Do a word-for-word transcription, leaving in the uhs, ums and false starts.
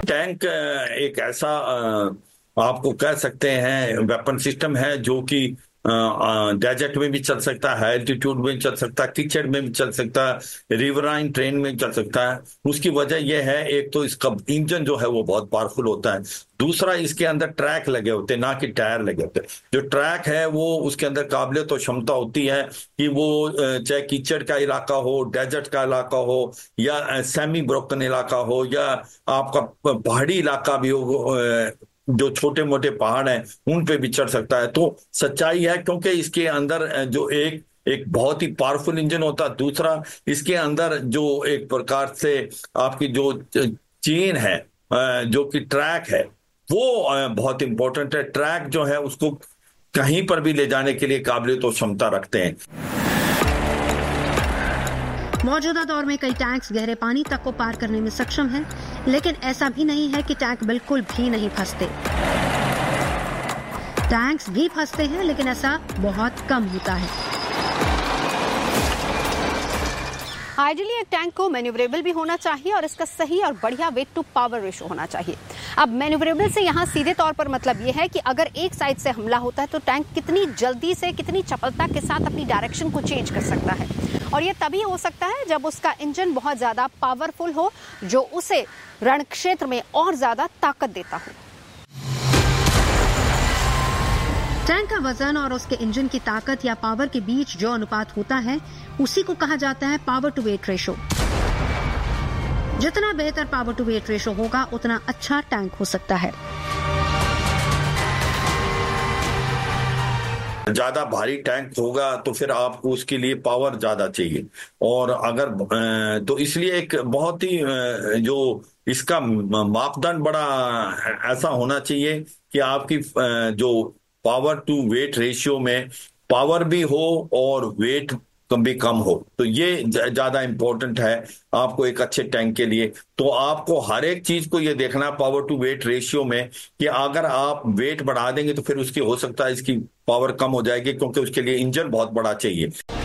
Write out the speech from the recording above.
Tank एक ऐसा आपको कह सकते हैं वेपन सिस्टम है जो कि डेजर्ट में भी चल सकता है, एल्टीट्यूड में चल सकता है, कीचड़ में भी चल सकता है, रिवराइन ट्रेन में चल सकता है। उसकी वजह यह है, एक तो इसका इंजन जो है वो बहुत पावरफुल होता है, दूसरा इसके अंदर ट्रैक लगे होते हैं, ना कि टायर लगे होते हैं। जो ट्रैक है वो उसके अंदर काबिलियत और क्षमता होती है कि वो चाहे कीचड़ का इलाका हो, डेजर्ट का इलाका हो, या सेमी ब्रोकन इलाका हो, या आपका पहाड़ी इलाका भी हो, जो छोटे मोटे पहाड़ हैं उन पे भी चढ़ सकता है। तो सच्चाई है, क्योंकि इसके अंदर जो एक एक बहुत ही पावरफुल इंजन होता है, दूसरा इसके अंदर जो एक प्रकार से आपकी जो चेन है, जो कि ट्रैक है, वो बहुत इंपॉर्टेंट है। ट्रैक जो है उसको कहीं पर भी ले जाने के लिए काबिलियत और क्षमता रखते हैं। मौजूदा दौर में कई टैंक्स गहरे पानी तक को पार करने में सक्षम हैं, लेकिन ऐसा भी नहीं है कि टैंक बिल्कुल भी नहीं फंसते। टैंक्स भी फंसते हैं, लेकिन ऐसा बहुत कम होता है। आइडियली एक टैंक को मैन्यूवरेबल भी होना चाहिए और इसका सही और बढ़िया वेट टू पावर रेशो होना चाहिए। अब मैन्यूवरेबल से यहाँ सीधे तौर पर मतलब ये है कि अगर एक साइड से हमला होता है तो टैंक कितनी जल्दी से, कितनी चपलता के साथ अपनी डायरेक्शन को चेंज कर सकता है, और ये तभी हो सकता है जब उसका इंजन बहुत ज्यादा पावरफुल हो, जो उसे रण क्षेत्र में और ज्यादा ताकत देता हो। टैंक का वजन और उसके इंजन की ताकत या पावर के बीच जो अनुपात होता है उसी को कहा जाता है पावर टू वेट रेशो। जितना बेहतर पावर टू वेट रेशो होगा उतना अच्छा टैंक हो सकता है। ज्यादा भारी टैंक होगा तो फिर आपको उसके लिए पावर ज्यादा चाहिए, और अगर तो इसलिए एक बहुत ही जो इसका मापदंड बड़ा ऐसा होना चाहिए कि आपकी जो पावर टू वेट रेशियो में पावर भी हो और वेट भी कम हो, तो ये ज्यादा इंपॉर्टेंट है आपको एक अच्छे टैंक के लिए। तो आपको हर एक चीज को ये देखना पावर टू वेट रेशियो में कि अगर आप वेट बढ़ा देंगे तो फिर उसकी हो सकता है इसकी पावर कम हो जाएगी, क्योंकि उसके लिए इंजन बहुत बड़ा चाहिए।